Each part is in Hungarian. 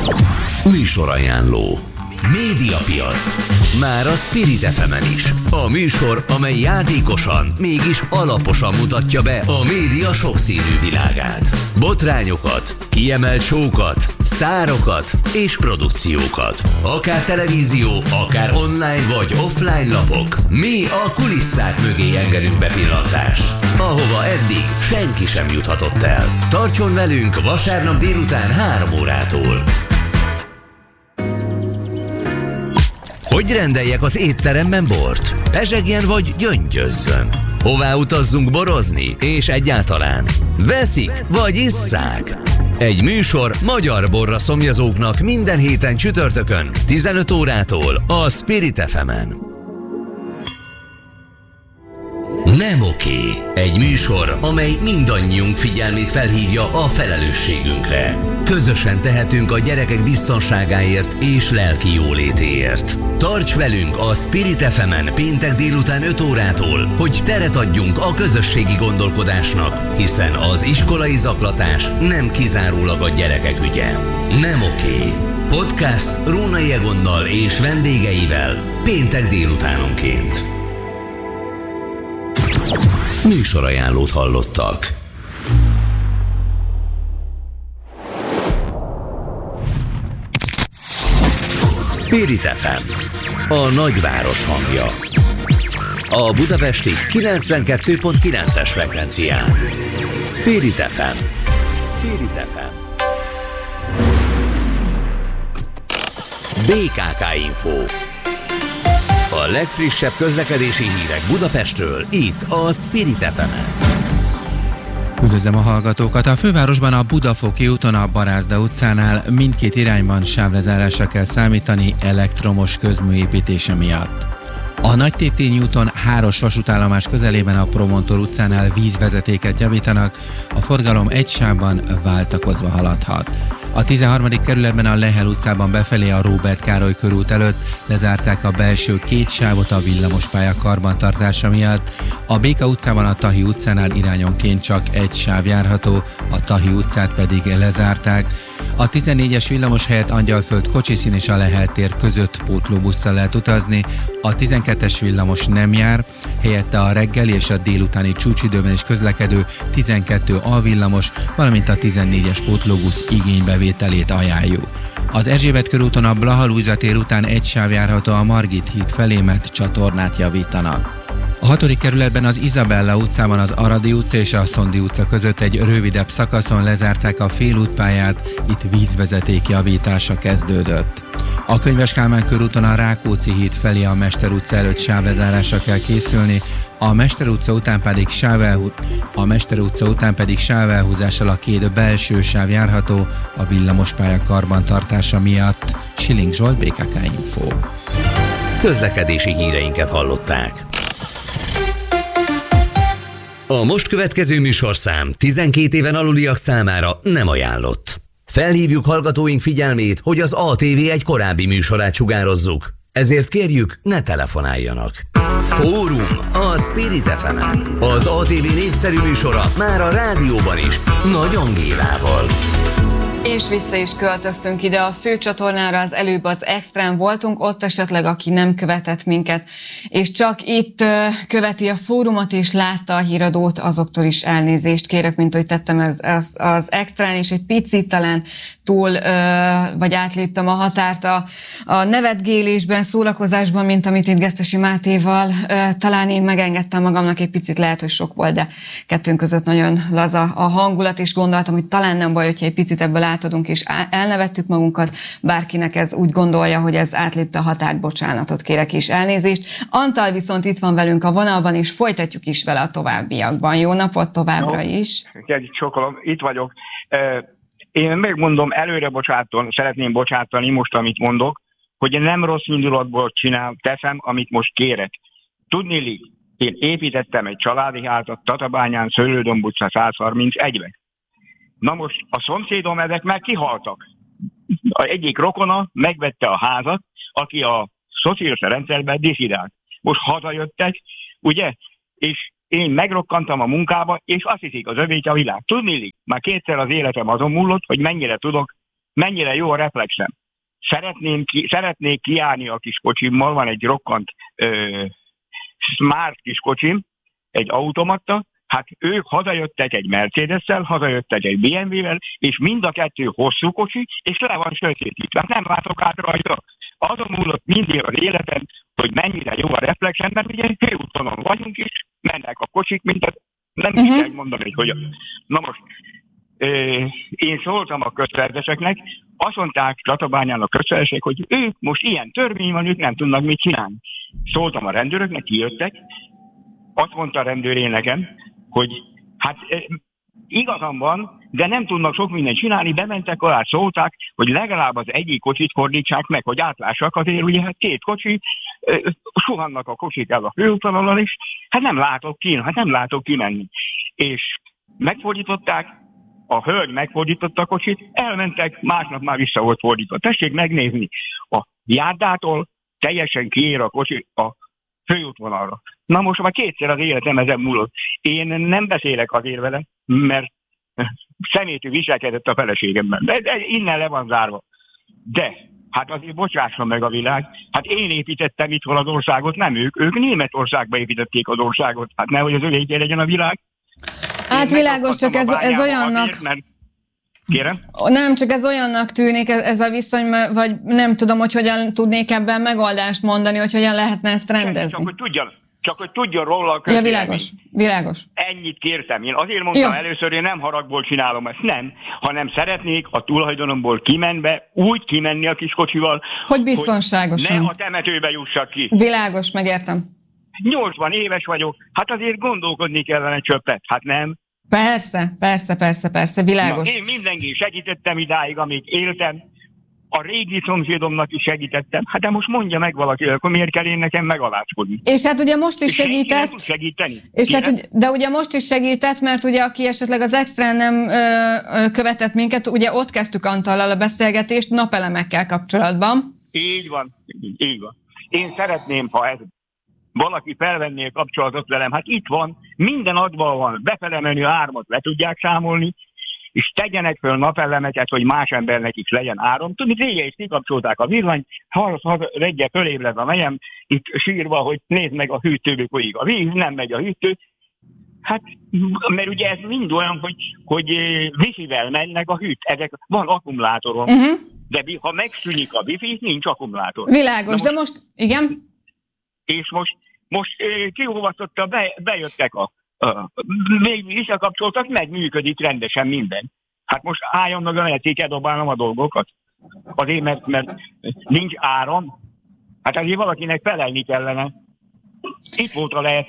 Műsorajánló. Médiapiac. Már a Spirit FM-en is. A műsor, amely játékosan, mégis alaposan mutatja be a média sokszínű világát. Botrányokat, kiemelt show-kat, sztárokat és produkciókat. Akár televízió, akár online vagy offline lapok. Mi a kulisszák mögé engedünk bepillantást, ahova eddig senki sem juthatott el. Tartson velünk vasárnap délután 3 órától. Hogy rendeljek az étteremben bort? Pezsegjen vagy gyöngyözzön? Hová utazzunk borozni? És egyáltalán veszik vagy isszák? Egy műsor magyar borra szomjazóknak minden héten csütörtökön 15 órától a Spirit FM-en. Nem oké. Egy műsor, amely mindannyiunk figyelmét felhívja a felelősségünkre. Közösen tehetünk a gyerekek biztonságáért és lelki jólétéért. Tarts velünk a Spirit FM-en péntek délután 5 órától, hogy teret adjunk a közösségi gondolkodásnak, hiszen az iskolai zaklatás nem kizárólag a gyerekek ügye. Nem oké. Podcast Rónai Egonnal és vendégeivel péntek délutánonként. Műsorajánlót hallottak. Spirit FM, a nagyváros hangja. A budapesti 92.9-es frekvencián. Spirit FM. Spirit FM. BKK Info. A legfrissebb közlekedési hírek Budapestről, itt a Spirit FM-en. Üdvözlöm a hallgatókat! A fővárosban a Budafoki úton a Barázda utcánál mindkét irányban sávlezárásra kell számítani elektromos közműépítése miatt. A Nagytétényi úton 3-as vasútállomás közelében a Promontor utcánál vízvezetéket javítanak, a forgalom egy sávban váltakozva haladhat. A 13. kerületben a Lehel utcában befelé a Róbert Károly körút előtt lezárták a belső 2 sávot a villamospálya karbantartása miatt. A Béka utcában a Tahi utcánál irányonként csak egy sáv járható, a Tahi utcát pedig lezárták. A 14-es villamos helyett Angyalföld kocsiszín és a Lehel tér között pótlóbusszal lehet utazni, a 12-es villamos nem jár, helyette a reggeli és a délutáni csúcsidőben is közlekedő 12 alvillamos, valamint a 14-es pótlóbusz igénybevételét ajánljuk. Az Erzsébet körúton a Blaha Lujza tér után egy sáv járható a Margit híd felé, mert csatornát javítanak. A 6. kerületben az Izabella utcában az Aradi utca és a Szondi utca között egy rövidebb szakaszon lezárták a félútpályát, itt vízvezeték javítása kezdődött. A Könyves Kálmán körúton a Rákóczi híd felé a Mester utca előtt sávlezárásra kell készülni, a Mester utca után pedig sávelhúzással a 2 belső sáv járható a villamospálya karbantartása miatt. Schilling Zsolt, BKK Info. Közlekedési híreinket hallották. A most következő műsorszám 12 éven aluliak számára nem ajánlott. Felhívjuk hallgatóink figyelmét, hogy az ATV egy korábbi műsorát sugározzuk. Ezért kérjük, ne telefonáljanak. Fórum a Spirit FM-en. Az ATV népszerű műsora már a rádióban is, Nagy Angélával. És vissza is költöztünk ide a főcsatornára, az előbb az Extrán voltunk, ott esetleg aki nem követett minket, és csak itt követi a fórumot és látta a híradót, azoktól is elnézést kérek, mint hogy tettem az Extrán, és egy picit talán túl, vagy átléptem a határt a nevetgélésben, szórakozásban, mint amit itt Gesztesi Mátéval, talán én megengedtem magamnak, egy picit lehet, hogy sok volt, de kettőnk között nagyon laza a hangulat, és gondoltam, hogy talán nem baj, hogyha egy picit ebből átadunk, és elnevettük magunkat, bárkinek ez úgy gondolja, hogy ez átlépte a határt, bocsánatot kérek és elnézést. Antal viszont itt van velünk a vonalban, és folytatjuk is vele a továbbiakban. Jó napot továbbra is! Sokolom, itt vagyok. Én megmondom, előre szeretném bocsátani most, amit mondok, hogy én nem rossz indulatból teszem, amit most kérek. Tudniillik, én építettem egy családi házat Tatabányán, Szőlődomb utca 131-ben. Na most a szomszédom ezek már kihaltak. Az egyik rokona megvette a házat, aki a szociális rendszerben diszidált. Most hazajöttek, ugye, és én megrokkantam a munkába, és azt hiszik, az övék a világ. Tudniillik, már 2-szer az életem azon múlott, hogy mennyire tudok mennyire jó a reflexem. Szeretnék kiállni a kis kocsimmal, van egy rokkant smart kis kocsim, egy automatta, hát ők hazajöttek egy Mercedes-szel, hazajöttek egy BMW-vel, és mind a kettő hosszú kocsi, és le van sötétítve. Nem látok át rajta. Azon múlott mindig az életem, hogy mennyire jó a reflexem, mert ugye főútvonalon vagyunk is, mennek a kocsik, mint nem kell mondani, hogy hogyan. Na most, én szóltam a közszervezeteknek, azt mondták Tatabányán a közszervezetek, hogy ők most ilyen törvény van, ők nem tudnak mit csinálni. Szóltam a rendőröknek, kijöttek, azt mondta a rendőr nekem, hogy hát igazam van, de nem tudnak sok mindent csinálni, bementek alá, szólták, hogy legalább az egyik kocsit fordítsák meg, hogy átlássak, azért ugye hát két kocsi, suhannak a kocsik el a főútvonalon is, hát nem látok kimenni. És megfordították, a hölgy megfordította a kocsit, elmentek, másnap már vissza volt fordítva. Tessék megnézni, a járdától teljesen kiér a kocsi a főútvonalra. Na most már kétszer az életem ezen múlott. Én nem beszélek azért vele, mert szemétű viselkedett a feleségemben. De innen le van zárva. De, hát azért bocsásson meg a világ. Hát én építettem itthon az országot, nem ők. Ők Németországba építették az országot. Hát nehogy az övéké legyen a világ. Hát világos, csak ez olyannak... Kérem? Nem, csak ez olyannak tűnik, ez a viszony, vagy nem tudom, hogy hogyan tudnék ebben megoldást mondani, hogy hogyan lehetne ezt rendezni. Csak hogy tudjon róla a közvélemény. Ja, világos. Ennyit kértem. Én azért mondtam először, én nem haragból csinálom ezt, nem, hanem szeretnék a tulajdonomból kimenve, úgy kimenni a kis kocsival, hogy biztonságosan. Hogy ne a temetőbe jussak ki. Világos, megértem. 80 éves vagyok, hát azért gondolkodni kellene csöppet, hát nem? Persze, világos. Na, én mindenki segítettem idáig, amíg éltem, a régi szomszédomnak is segítettem, hát de most mondja meg valaki, akkor miért kell én nekem megalázkodni? És hát ugye most is segített, és hát, de ugye most is segített, mert ugye aki esetleg az Extrán nem követett minket, ugye ott kezdtük Antallal a beszélgetést napelemekkel kapcsolatban. Így van. Én szeretném, ha ez valaki felvenné a kapcsolatot velem, hát itt van, minden adva van, befele menő áramot le tudják számolni, és tegyenek föl napelemeket, hogy más embernek is legyen áram. Tudni, régen is kikapcsolták a villanyt, ha reggel fölébred a mejem, itt sírva, hogy nézd meg a hűtőből folyik a víz, nem megy a hűtő. Hát, mert ugye ez mind olyan, hogy wifi-vel mennek a hűt, ezek van akkumulátoron, de ha megszűnik a wifi, nincs akkumulátor. Világos, de most, igen? És most kiolvasztotta, bejöttek még visszakapcsoltak, meg működik rendesen minden. Hát most álljon meg a lehetik, dobálnom a dolgokat. Azért, mert nincs áram. Hát azért valakinek felelni kellene. Itt volt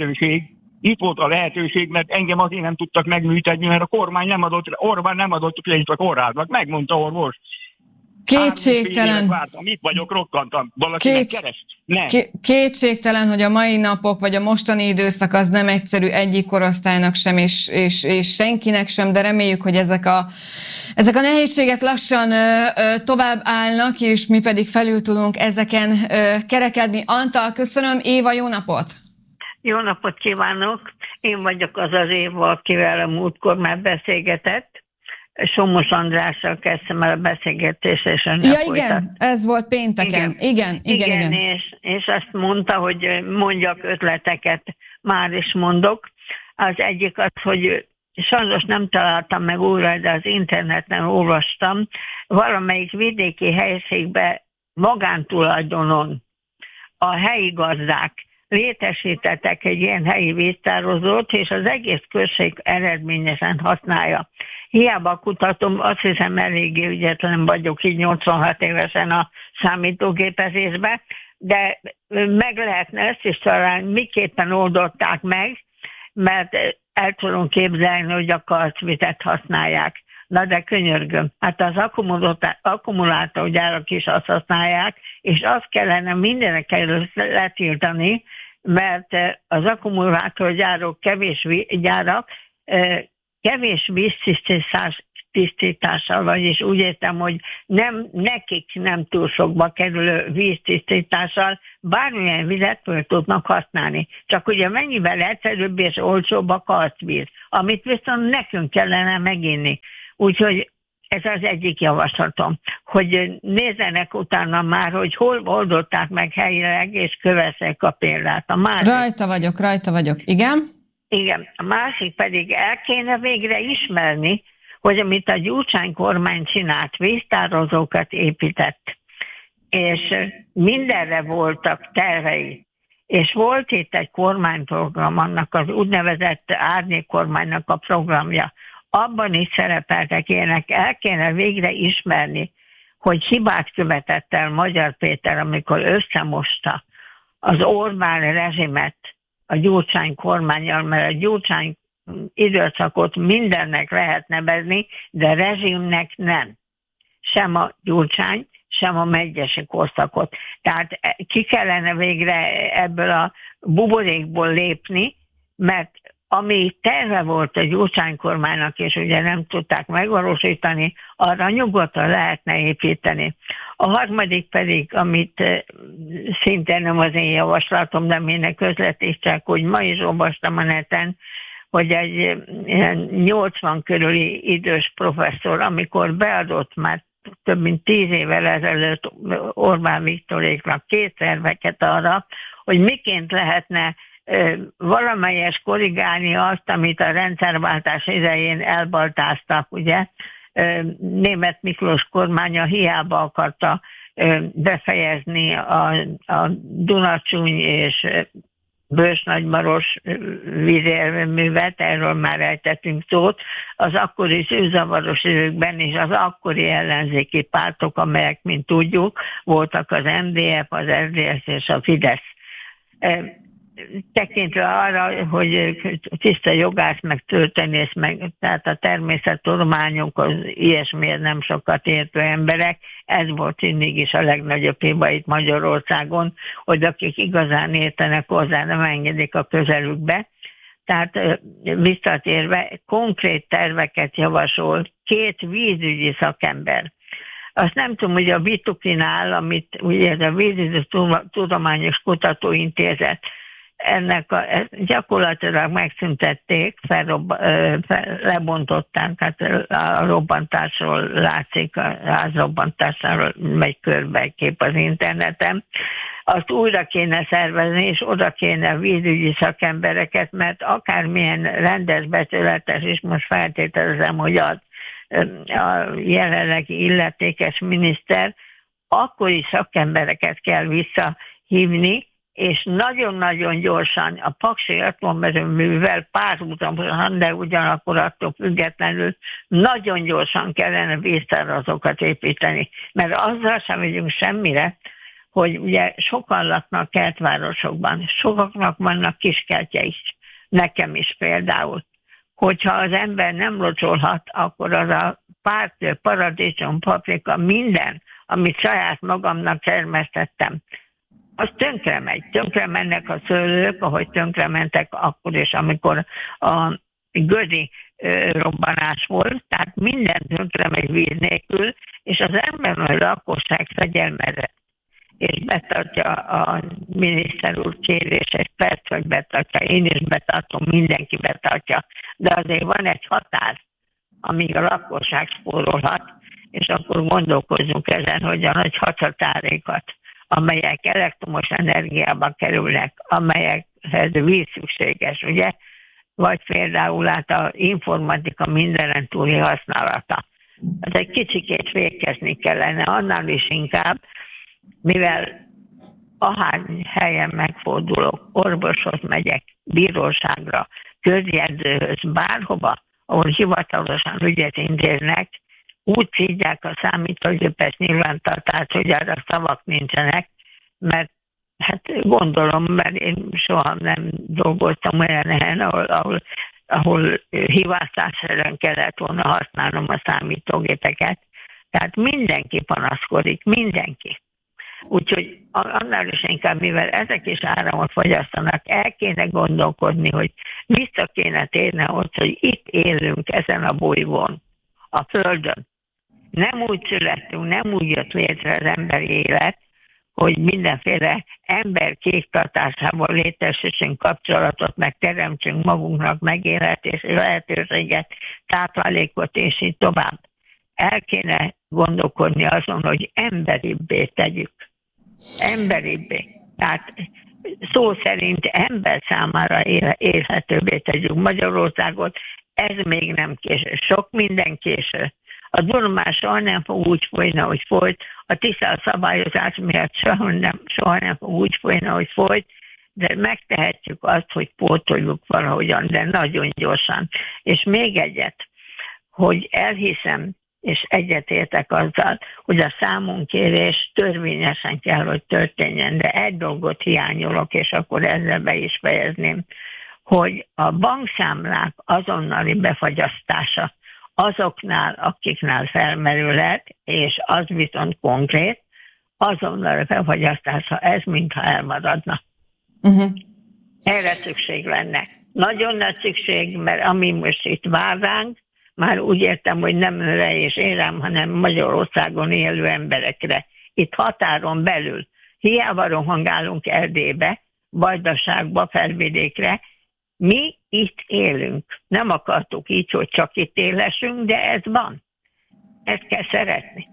a lehetőség, mert engem azért nem tudtak megműteni, mert a kormány nem adott, Orbán nem adott pénzt a kórháznak. Megmondta orvos. Kétségtelen. Itt vagyok, rokkantam. Valakinek keres? Nem. Kétségtelen, hogy a mai napok, vagy a mostani időszak az nem egyszerű egyik korosztálynak sem, és senkinek sem, de reméljük, hogy ezek a nehézségek lassan tovább állnak, és mi pedig felül tudunk ezeken kerekedni. Antal, köszönöm. Éva, jó napot! Jó napot kívánok! Én vagyok az Éva, akivel a múltkor már beszélgetett. Somos Andrással kezdtem el a beszélgetést, és igen, ez volt pénteken. Igen. És azt mondta, hogy mondjak ötleteket, már is mondok. Az egyik az, hogy sajnos nem találtam meg újra, de az interneten olvastam, valamelyik vidéki helységben magántulajdonon a helyi gazdák létesítettek egy ilyen helyi víztározót, és az egész község eredményesen használja. Hiába kutatom, azt hiszem eléggé ügyetlen vagyok így 86 évesen a számítógépezésbe, de meg lehetne ezt is találni, miképpen oldották meg, mert el tudom képzelni, hogy a karcvizet használják. Na de könyörgöm, hát az akkumulátorgyárak is azt használják, és azt kellene mindenek előtt letiltani, mert az akkumulátorgyárak kevés víztisztítással, vagyis úgy értem, hogy nekik nem túl sokba kerülő víztisztítással bármilyen vizet föl tudnak használni. Csak ugye mennyivel egyszerűbb és olcsóbb a karcvíz, amit viszont nekünk kellene meginni. Úgyhogy Ez az egyik javaslatom, hogy nézzenek utána már, hogy hol oldották meg helyileg, és kövessék a példát. A másik, Rajta vagyok. Igen? Igen, a másik pedig el kéne végre ismerni, hogy amit a Gyurcsány kormány csinált, víztározókat épített, és mindenre voltak tervei. És volt itt egy kormányprogram, annak az úgynevezett árnyékkormánynak a programja. Abban is szerepeltek ilyenek, el kéne végre ismerni, hogy hibát követett el Magyar Péter, amikor összemosta az Orbán rezsimet a Gyurcsány kormánnyal, mert a Gyurcsány időszakot mindennek lehet nevezni, de rezsimnek nem. Sem a Gyurcsány, sem a megyesi korszakot. Tehát ki kellene végre ebből a buborékból lépni, mert ami terve volt a Gyurcsány kormánynak, és ugye nem tudták megvalósítani, arra nyugodtan lehetne építeni. A harmadik pedig, amit szintén nem az én javaslatom, de minek közvetítsek, hogy ma is olvastam a neten, hogy egy 80 körüli idős professzor, amikor beadott már több mint 10 évvel ezelőtt Orbán Viktoréknak 2 terveket arra, hogy miként lehetne valamelyes korrigálni azt, amit a rendszerváltás idején elbaltáztak, ugye. Németh Miklós kormánya hiába akarta befejezni a Dunacsúny és Bős-Nagymaros vízérőművet, erről már ejtettünk szót, az akkori zűrzavaros időkben és az akkori ellenzéki pártok, amelyek, mint tudjuk, voltak az MDF, az SZDSZ és a Fidesz. Tekintve arra, hogy tiszta jogász, meg történész, meg, tehát a természettudományok, az ilyesmiért nem sokat értő emberek, ez volt mindig is a legnagyobb hiba itt Magyarországon, hogy akik igazán értenek hozzá, nem engedik a közelükbe. Tehát visszatérve, konkrét terveket javasol 2 vízügyi szakember. Azt nem tudom, hogy a Vitukinál, amit ugye a Vízügyi Tudományos Kutatóintézet, gyakorlatilag megszüntették, lebontották, hát a robbantásról látszik, a házrobbantásáról megy körbe egy kép az interneten. Azt újra kéne szervezni, és oda kéne vízügyi szakembereket, mert akármilyen rendes, becsületes, és most feltételezem, hogy a jelenlegi illetékes miniszter, akkori szakembereket kell visszahívni, és nagyon-nagyon gyorsan a Paksi atomerőművel párhuzamosan, de ugyanakkor attól függetlenül nagyon gyorsan kellene víztározókat építeni. Mert azzal sem megyünk semmire, hogy ugye sokan laknak kertvárosokban, sokaknak vannak kiskertje is, nekem is például. Hogyha az ember nem locsolhat, akkor az a pártő, paradicsom, paprika, minden, amit saját magamnak termesztettem, az tönkre megy. Tönkre mennek a szőlők, ahogy tönkre mentek akkor is, amikor a gödi robbanás volt, tehát minden tönkre megy víz nélkül, és az ember a lakosság fegyelmezett, és betartja a miniszter úr kérését, persze, hogy betartja, én is betartom, mindenki betartja, de azért van egy határ, amíg a lakosság spórolhat, és akkor gondolkozzunk ezen, hogy a nagy hathatárékat, amelyek elektromos energiába kerülnek, amelyekhez víz szükséges, ugye? Vagy például hát az informatika mindenen túli használata. Ez egy kicsikét fékezni kellene, annál is inkább, mivel ahány helyen megfordulok, orvoshoz megyek, bíróságra, közjegyzőhöz, bárhova, ahol hivatalosan ügyet intéznek, úgy szídják a számítógépes nyilvántartást, hogy arra szavak nincsenek, mert hát gondolom, mert én soha nem dolgoztam olyan helyen, ahol hibáztatásra kellett volna használnom a számítógépeket. Tehát mindenki panaszkodik, mindenki. Úgyhogy annál is inkább, mivel ezek is áramot fogyasztanak, el kéne gondolkodni, hogy vissza kéne térni ahhoz, hogy itt élünk ezen a bolygón, a Földön. Nem úgy születtünk, nem úgy jött létre az emberi élet, hogy mindenféle ember kéktartásával létesítsünk kapcsolatot, meg teremtsünk magunknak megélhetési lehetőséget, táplálékot, és így tovább. el kéne gondolkodni azon, hogy emberibbé tegyük. Emberibbé. Tehát szó szerint ember számára élhetőbbé tegyük Magyarországot. Ez még nem késő. Sok minden késő. A Duna már soha nem fog úgy folyni, ahogy folyt. A Tisza szabályozás miatt soha nem fog úgy folyni, ahogy folyt, de megtehetjük azt, hogy pótoljuk valahogyan, de nagyon gyorsan. És még egyet, hogy elhiszem, és egyetértek azzal, hogy a számonkérés törvényesen kell, hogy történjen, de egy dolgot hiányolok, és akkor ezzel be is fejezném, hogy a bankszámlák azonnali befagyasztása azoknál, akiknál felmerülhet, és az viszont konkrét, azonnali befagyasztása, ez mintha elmaradna. Erre szükség lenne. Nagyon nagy szükség, mert ami most itt vár ránk, már úgy értem, hogy nem őre és érem, hanem Magyarországon élő emberekre. Itt határon belül. Hiába rohangálunk Erdélybe, Vajdaságba, Felvidékre. Mi itt élünk. Nem akartuk így, hogy csak itt élessünk, de ez van. Ezt kell szeretni.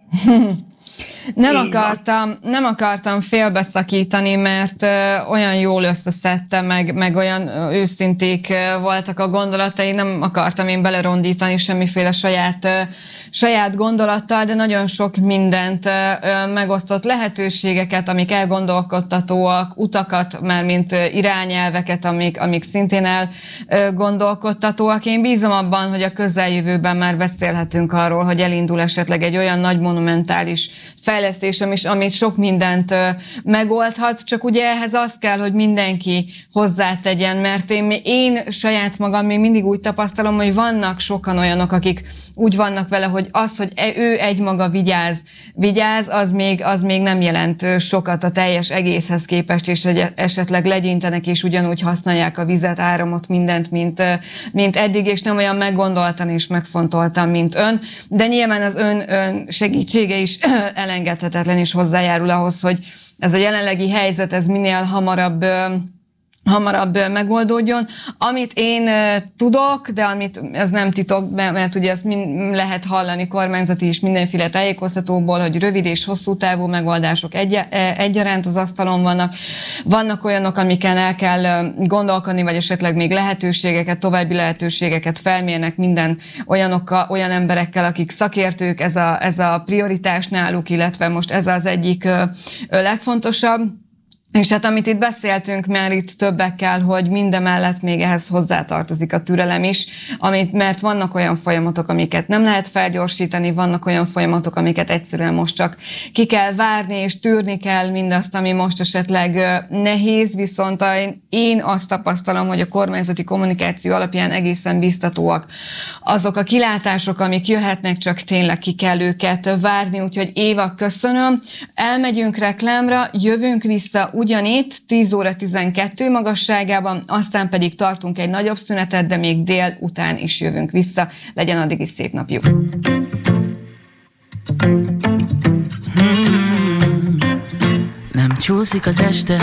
Nem akartam félbeszakítani, mert olyan jól összeszedte, meg olyan őszinték voltak a gondolatai, nem akartam én belerondítani semmiféle saját gondolattal, de nagyon sok mindent megosztott, lehetőségeket, amik elgondolkodtatóak, utakat, mármint irányelveket, amik szintén elgondolkodtatóak. Én bízom abban, hogy a közeljövőben már beszélhetünk arról, hogy elindul esetleg egy olyan nagy monumentális fejlesztés, amit sok mindent megoldhat, csak ugye ehhez az kell, hogy mindenki hozzátegyen, mert én saját magam még mindig úgy tapasztalom, hogy vannak sokan olyanok, akik úgy vannak vele, hogy az, hogy ő egymaga vigyáz, az még nem jelent sokat a teljes egészhez képest, és hogy esetleg legyintenek, és ugyanúgy használják a vizet, áramot, mindent, mint eddig, és nem olyan meggondoltan és megfontoltan, mint ön. De nyilván az ön segítsége is elengedhetetlen, és hozzájárul ahhoz, hogy ez a jelenlegi helyzet, ez minél hamarabb megoldódjon. Amit én tudok, de amit ez nem titok, mert ugye ezt lehet hallani kormányzati és mindenféle tájékoztatóból, hogy rövid és hosszú távú megoldások egyaránt az asztalon vannak. Vannak olyanok, amiken el kell gondolkodni, vagy esetleg még további lehetőségeket felmérnek minden olyan emberekkel, akik szakértők, ez a prioritás náluk, illetve most ez az egyik legfontosabb. És hát amit itt beszéltünk már itt többekkel, hogy mindemellett még ehhez hozzátartozik a türelem is, mert vannak olyan folyamatok, amiket nem lehet felgyorsítani, vannak olyan folyamatok, amiket egyszerűen most csak ki kell várni, és tűrni kell mindazt, ami most esetleg nehéz, viszont én azt tapasztalom, hogy a kormányzati kommunikáció alapján egészen biztatóak azok a kilátások, amik jöhetnek, csak tényleg ki kell őket várni, úgyhogy Éva, köszönöm. Elmegyünk reklámra, jövünk vissza ugyanitt 10 óra 12 magasságában, aztán pedig tartunk egy nagyobb szünetet, de még dél után is jövünk vissza. Legyen addig is szép napjuk! Nem csúszik az este,